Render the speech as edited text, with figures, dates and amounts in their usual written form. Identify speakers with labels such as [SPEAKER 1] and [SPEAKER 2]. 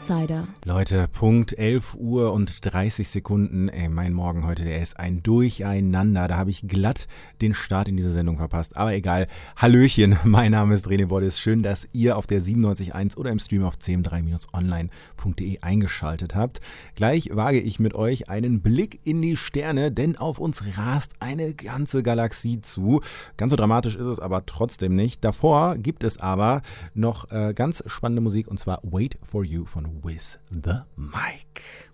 [SPEAKER 1] Insider.
[SPEAKER 2] Leute, Punkt 11 Uhr und 30 Sekunden. Ey, mein Morgen heute, der ist ein Durcheinander. Da habe ich glatt den Start in diese Sendung verpasst. Aber egal. Hallöchen, mein Name ist René Bodies. Schön, dass ihr auf der 97.1 oder im Stream auf cm3-online.de eingeschaltet habt. Gleich wage ich mit euch einen Blick in die Sterne, denn auf uns rast eine ganze Galaxie zu. Ganz so dramatisch ist es aber trotzdem nicht. Davor gibt es aber noch ganz spannende Musik, und zwar Wait for You von With the Mic.